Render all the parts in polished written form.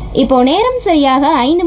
இப்போ நேரம் சரியாக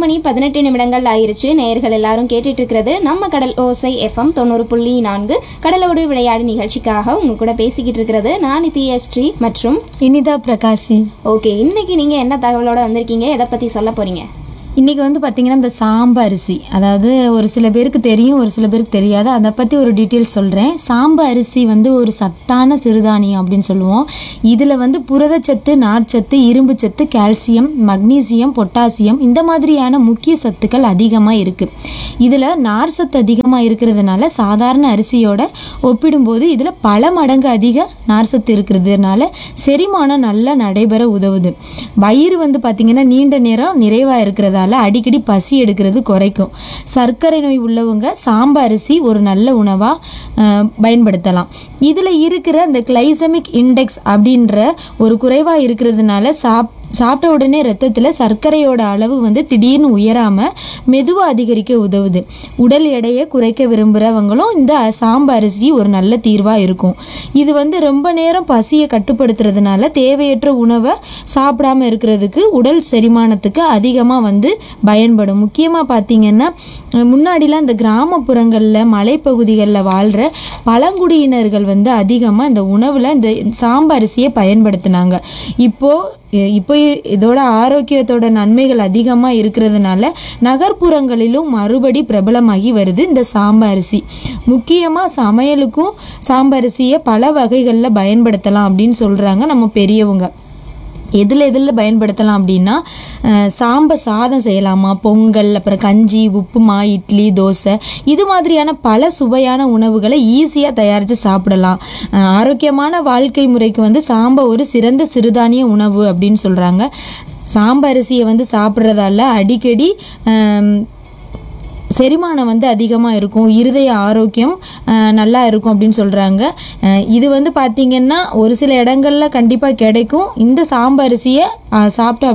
5:18 ஆயிருச்சு. நேயர்கள் எல்லாரும் கேட்டுட்டு இருக்கிறது நம்ம கடல் ஓசை எஃப்எம் 90.4 கடலோடு விளையாடு நிகழ்ச்சிக்காக உங்க கூட பேசிக்கிட்டு இருக்கிறது நான் நித்யஸ்ரீ மற்றும் இனிதா பிரகாசி. ஓகே, இன்னைக்கு நீங்க என்ன தகவலோட வந்திருக்கீங்க, எதை பத்தி சொல்ல போறீங்க? இன்றைக்கி வந்து பார்த்திங்கன்னா இந்த சாம்பு அரிசி, அதாவது ஒரு சில பேருக்கு தெரியும், ஒரு சில பேருக்கு தெரியாது. அதை பற்றி ஒரு டீட்டெயில்ஸ் சொல்கிறேன். சாம்பு அரிசி வந்து ஒரு சத்தான சிறுதானியம் அப்படின்னு சொல்லுவோம். இதில் வந்து புரதச்சத்து, நார்ச்சத்து, இரும்பு சத்து, கால்சியம், மக்னீசியம், பொட்டாசியம் இந்த மாதிரியான முக்கிய சத்துக்கள் அதிகமாக இருக்குது. இதில் நார் சத்து அதிகமாக இருக்கிறதுனால சாதாரண அரிசியோட ஒப்பிடும்போது இதில் பல மடங்கு அதிக நார் சத்து இருக்கிறதுனால செரிமானம் நல்லா நடைபெற உதவுது. வயிறு வந்து பார்த்திங்கன்னா நீண்ட நேரம் நிறைவாக இருக்கிறதா அடிக்கடி பசி எடுக்கிறது குறைக்கும். சர்க்கரை நோய் உள்ளவங்க சாம்பு அரிசி ஒரு நல்ல உணவா பயன்படுத்தலாம். இதுல இருக்கிற இந்த கிளைசமிக் இண்டெக்ஸ் அப்படின்ற ஒரு குறைவா இருக்கிறதுனால சாப்பிட்ட உடனே ரத்தத்தில் சர்க்கரையோட அளவு வந்து திடீர்னு உயராம மெதுவாக அதிகரிக்க உதவுது. உடல் எடையை குறைக்க விரும்புகிறவங்களும் இந்த சாம்பு அரிசி ஒரு நல்ல தீர்வாக இருக்கும். இது வந்து ரொம்ப நேரம் பசியை கட்டுப்படுத்துறதுனால தேவையற்ற உணவை சாப்பிடாம இருக்கிறதுக்கு, உடல் செரிமானத்துக்கு அதிகமாக வந்து பயன்படும். முக்கியமாக பார்த்தீங்கன்னா முன்னாடிலாம் இந்த கிராமப்புறங்களில் மலைப்பகுதிகளில் வாழ்கிற பழங்குடியினர்கள் வந்து அதிகமாக இந்த உணவில் இந்த சாம்பு அரிசியை பயன்படுத்தினாங்க. இப்போ இதோட ஆரோக்கியத்தோட நன்மைகள் அதிகமாக இருக்கிறதுனால நகர்ப்புறங்களிலும் மறுபடி பிரபலமாகி வருது இந்த சாம்பு அரிசி. முக்கியமாக சமையலுக்கும் சாம்பு அரிசியை பல வகைகளில் பயன்படுத்தலாம் அப்படின்னு சொல்கிறாங்க நம்ம பெரியவங்க. எதில் பயன்படுத்தலாம் அப்படின்னா, சாம்பை சாதம் செய்யலாமா, பொங்கல், அப்புறம் கஞ்சி, உப்புமா, இட்லி, தோசை இது மாதிரியான பல சுவையான உணவுகளை ஈஸியாக தயாரித்து சாப்பிடலாம். ஆரோக்கியமான வாழ்க்கை முறைக்கு வந்து சாம்பை ஒரு சிறந்த சிறுதானிய உணவு அப்படின்னு சொல்கிறாங்க. சாம்பு அரிசியை வந்து சாப்பிட்றதால அடிக்கடி செரிமானம் வந்து அதிகமாக இருக்கும், இருதய ஆரோக்கியம் நல்லா இருக்கும் அப்படின்னு சொல்கிறாங்க. இது வந்து பார்த்திங்கன்னா ஒரு சில இடங்களில் கண்டிப்பாக கிடைக்கும். இந்த சாம்பு அரிசியை சாப்பிட்டோம்